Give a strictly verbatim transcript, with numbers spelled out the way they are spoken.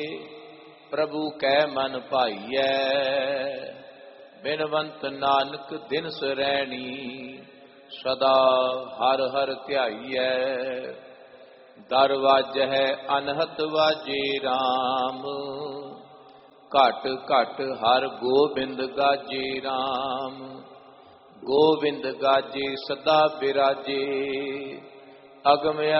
प्रभु कै मन भाईऐ। बिनवंत नानक दिन सरैनी सदा हर हर ध्याईऐ। दर वाजह अनहत वाजे राम घट घट हर गोबिंद गाजे राम। गोबिंद गाजे सदा बिराजे अगम